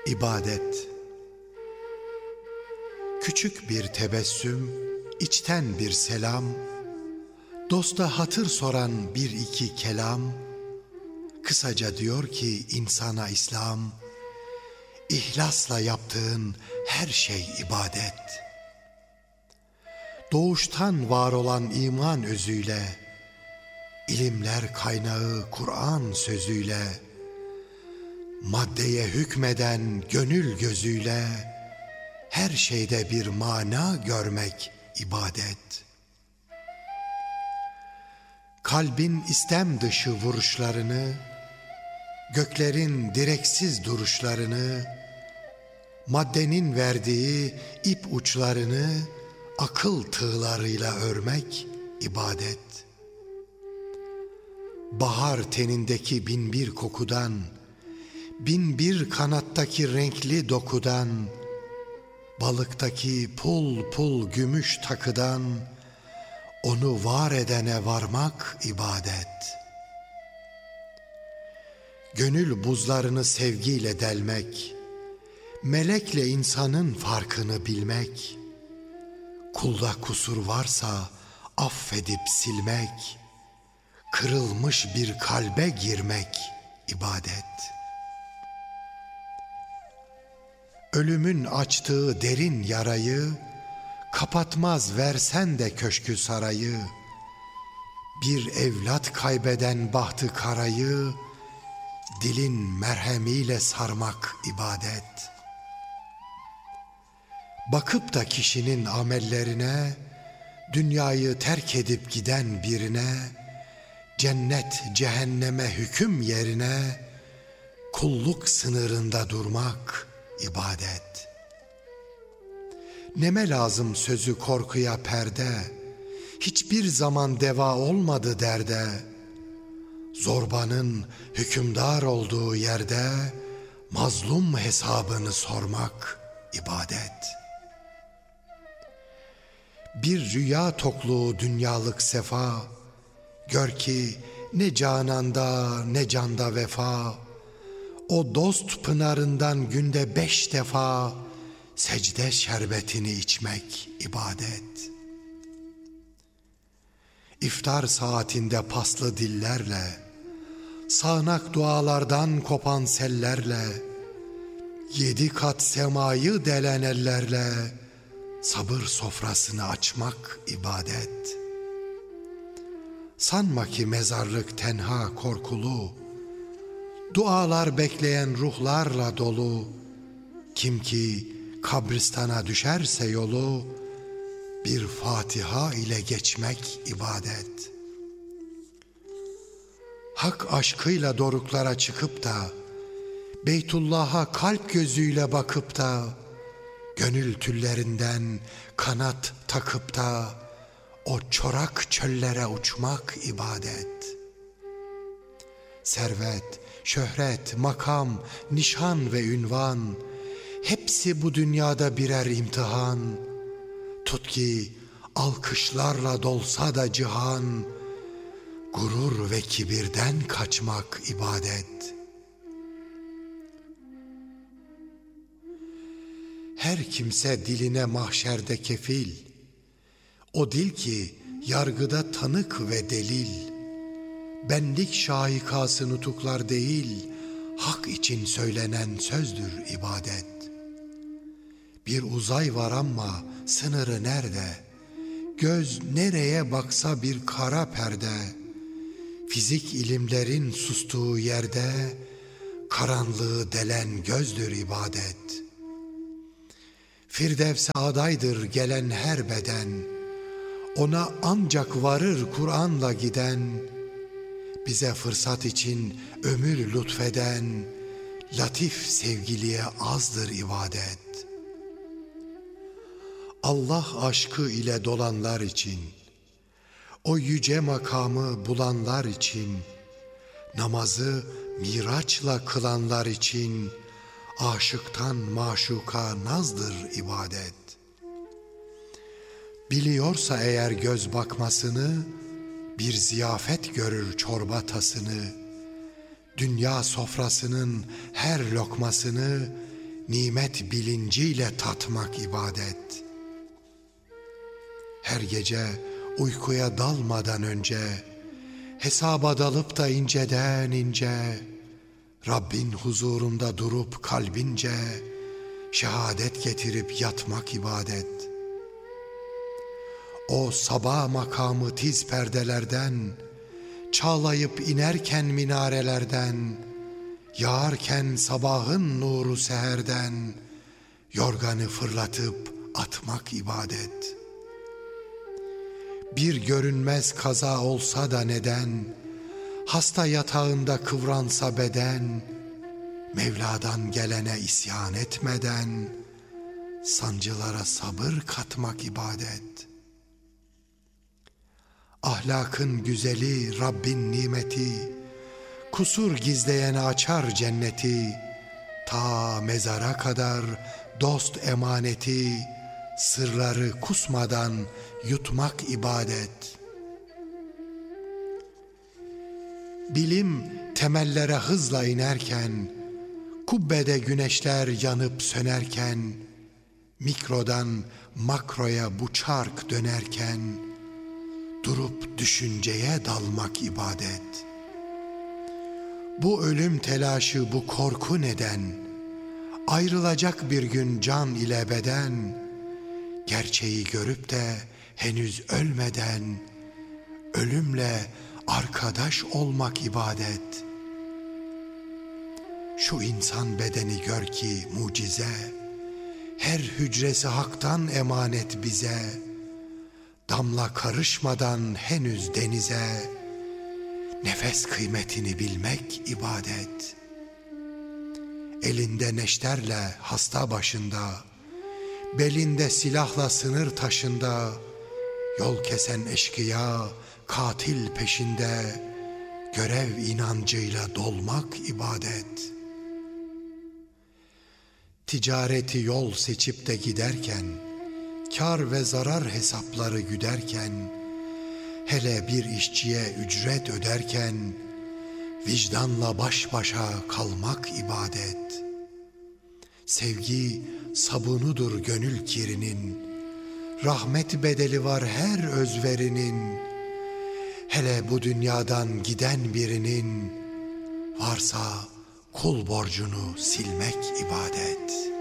İbadet. Küçük bir tebessüm, içten bir selam, dosta hatır soran bir iki kelam, kısaca diyor ki insana İslam, ihlasla yaptığın her şey ibadet. Doğuştan var olan iman özüyle, ilimler kaynağı Kur'an sözüyle, maddeye hükmeden gönül gözüyle, her şeyde bir mana görmek ibadet. Kalbin istem dışı vuruşlarını, göklerin direksiz duruşlarını, maddenin verdiği ip uçlarını akıl tığlarıyla örmek ibadet. Bahar tenindeki bin bir kokudan, bin bir kanattaki renkli dokudan, balıktaki pul pul gümüş takıdan, onu var edene varmak ibadet. Gönül buzlarını sevgiyle delmek, melekle insanın farkını bilmek, kulda kusur varsa affedip silmek, kırılmış bir kalbe girmek ibadet. Ölümün açtığı derin yarayı, kapatmaz versen de köşkü sarayı, bir evlat kaybeden bahtı karayı, dilin merhemiyle sarmak ibadet. Bakıp da kişinin amellerine, dünyayı terk edip giden birine, cennet cehenneme hüküm yerine, kulluk sınırında durmak ibadet. Neme lazım sözü korkuya perde, hiçbir zaman deva olmadı derde, zorbanın hükümdar olduğu yerde, mazlum hesabını sormak ibadet. Bir rüya tokluğu dünyalık sefa, gör ki ne cananda ne canda vefa, o dost pınarından günde 5 defa, secde şerbetini içmek ibadet. İftar saatinde paslı dillerle, sağanak dualardan kopan sellerle, 7 kat semayı delen ellerle, sabır sofrasını açmak ibadet. Sanma ki mezarlık tenha korkulu, dualar bekleyen ruhlarla dolu, kim ki kabristana düşerse yolu, bir Fatiha ile geçmek ibadet. Hak aşkıyla doruklara çıkıp da, Beytullah'a kalp gözüyle bakıp da, gönül tüllerinden kanat takıp da, o çorak çöllere uçmak ibadet. Servet, şöhret, makam, nişan ve ünvan, hepsi bu dünyada birer imtihan. Tut ki alkışlarla dolsa da cihan, gurur ve kibirden kaçmak ibadet. Her kimse diline mahşerde kefil, o dil ki yargıda tanık ve delil, benlik şahikası nutuklar değil, hak için söylenen sözdür ibadet. Bir uzay var ama sınırı nerede? Göz nereye baksa bir kara perde. Fizik ilimlerin sustuğu yerde, karanlığı delen gözdür ibadet. Firdevs-i adaydır gelen her beden, ona ancak varır Kur'an'la giden, bize fırsat için ömür lütfeden, latif sevgiliye azdır ibadet. Allah aşkı ile dolanlar için, o yüce makamı bulanlar için, namazı miraçla kılanlar için, aşıktan maşuka nazdır ibadet. Biliyorsa eğer göz bakmasını, bir ziyafet görür çorba tasını, dünya sofrasının her lokmasını nimet bilinciyle tatmak ibadet. Her gece uykuya dalmadan önce, hesaba dalıp da inceden ince, Rabbin huzurunda durup kalbince, şehadet getirip yatmak ibadet. O sabah makamı tiz perdelerden, çağlayıp inerken minarelerden, yağarken sabahın nuru seherden, yorganı fırlatıp atmak ibadet. Bir görünmez kaza olsa da neden, hasta yatağında kıvransa beden, Mevla'dan gelene isyan etmeden, sancılara sabır katmak ibadet. Ahlakın güzeli Rabbin nimeti, kusur gizleyene açar cenneti, ta mezara kadar dost emaneti, sırları kusmadan yutmak ibadet. Bilim temellere hızla inerken, kubbede güneşler yanıp sönerken, mikrodan makroya bu çark dönerken, durup düşünceye dalmak ibadet. Bu ölüm telaşı, bu korku neden? Ayrılacak bir gün can ile beden, gerçeği görüp de henüz ölmeden, ölümle arkadaş olmak ibadet. Şu insan bedeni gör ki mucize, her hücresi haktan emanet bize, damla karışmadan henüz denize, nefes kıymetini bilmek ibadet. Elinde neşterle hasta başında, belinde silahla sınır taşında, yol kesen eşkıya katil peşinde, görev inancıyla dolmak ibadet. Ticareti yol seçip de giderken, kar ve zarar hesapları güderken, hele bir işçiye ücret öderken, vicdanla baş başa kalmak ibadet. Sevgi sabunudur gönül kirinin, rahmet bedeli var her özverinin. Hele bu dünyadan giden birinin, varsa kul borcunu silmek ibadet.